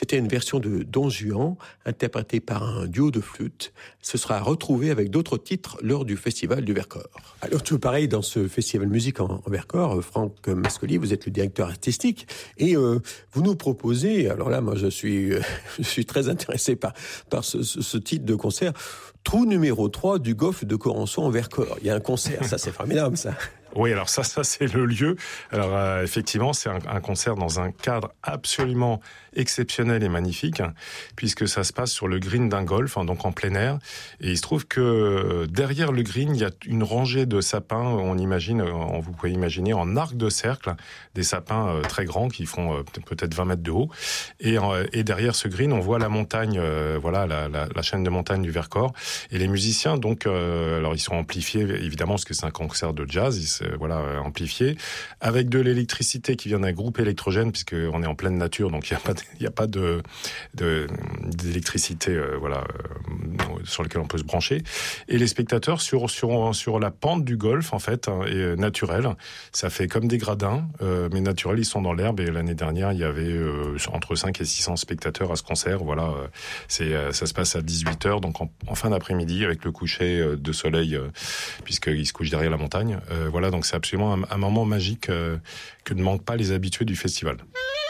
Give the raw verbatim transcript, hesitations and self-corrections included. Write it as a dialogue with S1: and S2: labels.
S1: C'était une version de Don Juan, interprétée par un duo de flûte. Ce sera retrouvé avec d'autres titres lors du Festival du Vercors. Alors, tout pareil, dans ce Festival Musique en, en Vercors, Franck Mascoli, vous êtes le directeur artistique, et euh, vous nous proposez, alors là, moi, je suis, euh, je suis très intéressé par, par ce, ce, ce titre de concert, Trou numéro trois du golfe de Corançon en Vercors. Il y a un concert, ça c'est formidable, ça.
S2: Oui, alors ça, ça c'est le lieu. Alors euh, effectivement, c'est un, un concert dans un cadre absolument exceptionnel et magnifique, hein, puisque ça se passe sur le green d'un golf, hein, donc en plein air. Et il se trouve que euh, derrière le green, il y a une rangée de sapins. On imagine, on, vous pouvez imaginer en arc de cercle, des sapins euh, très grands qui font euh, peut-être vingt mètres de haut. Et, euh, et derrière ce green, on voit la montagne, euh, voilà, la, la, la chaîne de montagne du Vercors. Et les musiciens, donc, euh, alors ils sont amplifiés évidemment parce que c'est un concert de jazz. Ils se, voilà, amplifié, avec de l'électricité qui vient d'un groupe électrogène, puisque on est en pleine nature, donc il n'y a pas, il y a pas de, de d'électricité, euh, voilà, euh, sur lequel on peut se brancher. Et les spectateurs sur sur sur la pente du golfe, en fait, hein, et naturel, ça fait comme des gradins, euh, mais naturels. Ils sont dans l'herbe. Et l'année dernière, il y avait euh, entre cinq et six cents spectateurs à ce concert. Voilà, euh, c'est euh, ça se passe à dix-huit heures, donc en, en fin d'après-midi, avec le coucher de soleil, euh, puisqu'il se couche derrière la montagne. Euh, voilà, donc c'est absolument un, un moment magique euh, que ne manquent pas les habitués du festival.